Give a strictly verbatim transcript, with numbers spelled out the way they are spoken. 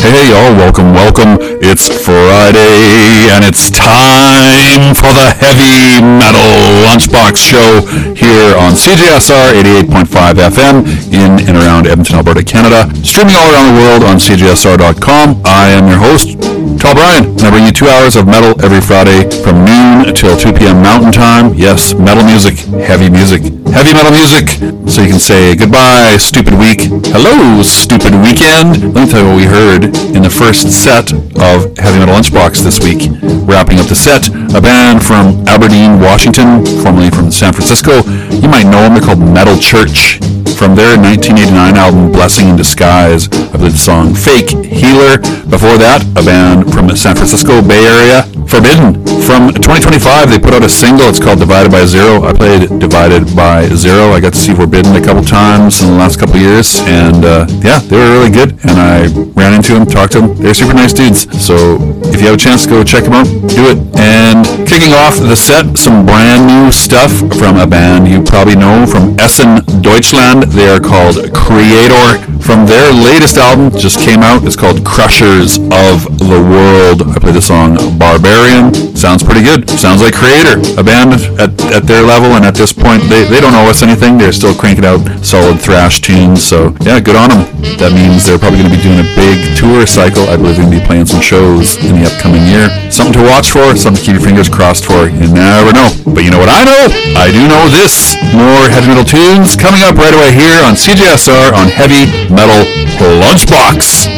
Hey y'all, welcome, welcome. It's Friday and it's time for the Heavy Metal Lunchbox Show here on C J S R eighty-eight point five F M in and around Edmonton, Alberta, Canada. Streaming all around the world on C J S R dot com. I am your host, Tall Brian, and I bring you two hours of metal every Friday from noon till two p.m. Mountain Time. Yes, metal music, heavy music, heavy metal music. So you can say goodbye, stupid week. Hello, stupid weekend. Let me tell you what we heard in the first set of Heavy Metal Lunchbox this week. Wrapping up the set, a band from Aberdeen, Washington, formerly from San Francisco. You might know them, they're called Metal Church. From their nineteen eighty-nine album, Blessing in Disguise, I believe the song Fake Healer. Before that, a band from the San Francisco Bay Area, Forbidden. From twenty twenty-five, they put out a single, it's called Divided by Zero. I played Divided by Zero. I got to see Forbidden a couple times in the last couple years, and uh, yeah, they were really good, and I ran into them, talked to them. They're super nice dudes, so if you have a chance to go check them out, do it. And kicking off the set, some brand new stuff from a band you probably know from Essen, Deutschland. They are called Kreator. From their latest album, just came out, it's called Crushers of the World. I played the song Barbarian. Sounds pretty good. Sounds like Kreator. A band at, at their level, and at this point, they, they don't owe us anything. They're still cranking out solid thrash tunes, so yeah, good on them. That means they're probably going to be doing a big tour cycle. I believe they're going to be playing some shows in the upcoming year. Something to watch for, something to keep your fingers crossed for. You never know. But you know what I know? I do know this. More heavy metal tunes coming up right away here on C J S R on Heavy Metal Lunchbox.